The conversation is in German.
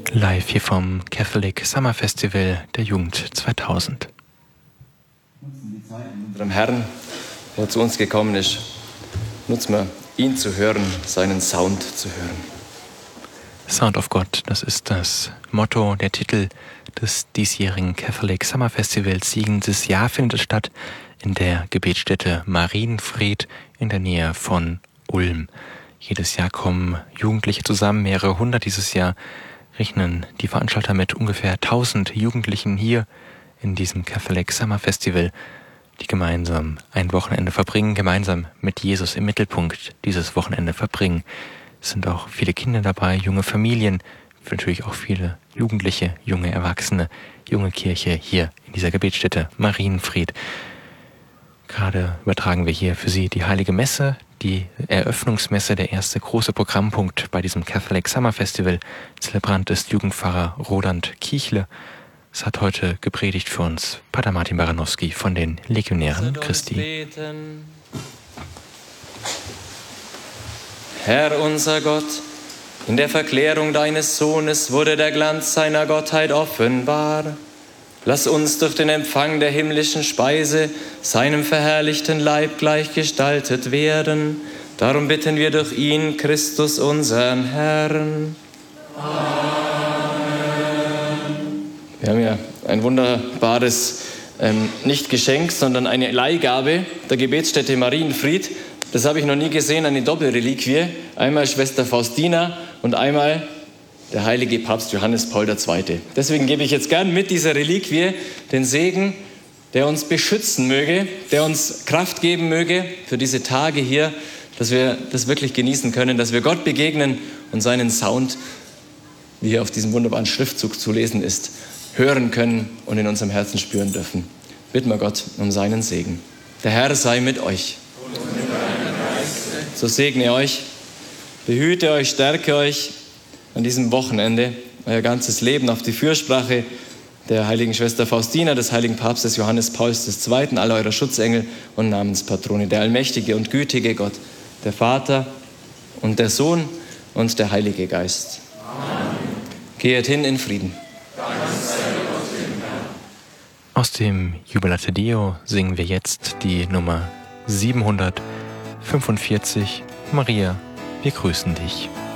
Live hier vom Catholic Summer Festival der Jugend 2000. Unserem Herrn, der zu uns gekommen ist, nutzen wir ihn zu hören, seinen Sound zu hören. Sound of God, das ist das Motto, der Titel des diesjährigen Catholic Summer Festivals. Dieses Jahr findet es statt in der Gebetsstätte Marienfried in der Nähe von Ulm. Jedes Jahr kommen Jugendliche zusammen, mehrere hundert dieses Jahr, rechnen die Veranstalter mit ungefähr 1000 Jugendlichen hier in diesem Catholic Summer Festival, die gemeinsam ein Wochenende verbringen, gemeinsam mit Jesus im Mittelpunkt dieses Wochenende verbringen. Es sind auch viele Kinder dabei, junge Familien, natürlich auch viele Jugendliche, junge Erwachsene, junge Kirche hier in dieser Gebetsstätte Marienfried. Gerade übertragen wir hier für Sie die Heilige Messe, die Eröffnungsmesse, der erste große Programmpunkt bei diesem Catholic Summer Festival. Zelebrant ist Jugendpfarrer Roland Kichle. Es hat heute gepredigt für uns Pater Martin Baranowski von den Legionären Christi. Herr unser Gott, in der Verklärung deines Sohnes wurde der Glanz seiner Gottheit offenbar. Lass uns durch den Empfang der himmlischen Speise seinem verherrlichten Leib gleichgestaltet werden. Darum bitten wir durch ihn, Christus, unseren Herrn. Amen. Wir haben ja ein wunderbares, nicht Geschenk, sondern eine Leihgabe der Gebetsstätte Marienfried. Das habe ich noch nie gesehen, eine Doppelreliquie. Einmal Schwester Faustina und einmal der heilige Papst Johannes Paul II. Deswegen gebe ich jetzt gern mit dieser Reliquie den Segen, der uns beschützen möge, der uns Kraft geben möge für diese Tage hier, dass wir das wirklich genießen können, dass wir Gott begegnen und seinen Sound, wie hier auf diesem wunderbaren Schriftzug zu lesen ist, hören können und in unserem Herzen spüren dürfen. Bitten wir Gott um seinen Segen. Der Herr sei mit euch. So segne er euch, behüte euch, stärke euch an diesem Wochenende, euer ganzes Leben auf die Fürsprache der heiligen Schwester Faustina, des heiligen Papstes Johannes Pauls II., all eurer Schutzengel und Namenspatrone, der allmächtige und gütige Gott, der Vater und der Sohn und der Heilige Geist. Amen. Geht hin in Frieden. Aus dem Jubilate Deo singen wir jetzt die Nummer 745. Maria, wir grüßen dich.